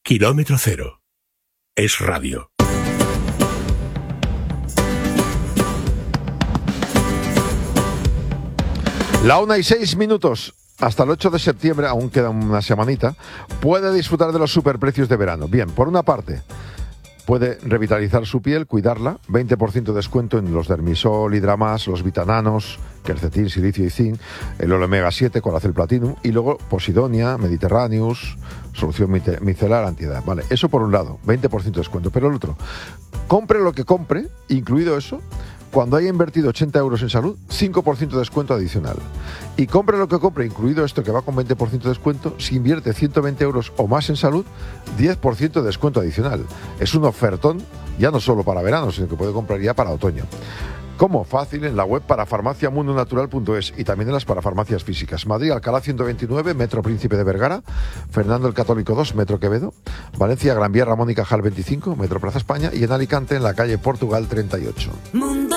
Kilómetro Cero. Es radio. La 1:06. Hasta el 8 de septiembre, aún queda una semanita, puede disfrutar de los superprecios de verano. Bien, por una parte, puede revitalizar su piel, cuidarla, 20% de descuento en los Dermisol, Hidramas, los Vitananos, quercetin, silicio y zinc, el omega 7, Colacel Platinum, y luego Posidonia, Mediterraneus, solución micelar antiedad. Vale, eso por un lado, 20% de descuento. Pero el otro, compre lo que compre, incluido eso, cuando haya invertido 80 euros en salud, 5% de descuento adicional. Y compre lo que compre, incluido esto que va con 20% de descuento, si invierte 120 euros o más en salud, 10% de descuento adicional. Es un ofertón, ya no solo para verano, sino que puede comprar ya para otoño. ¿Cómo? Fácil, en la web parafarmaciamundonatural.es y también en las parafarmacias físicas. Madrid, Alcalá 129, Metro Príncipe de Vergara, Fernando el Católico 2, Metro Quevedo, Valencia, Gran Vía, Ramón y Cajal 25, Metro Plaza España, y en Alicante, en la calle Portugal 38.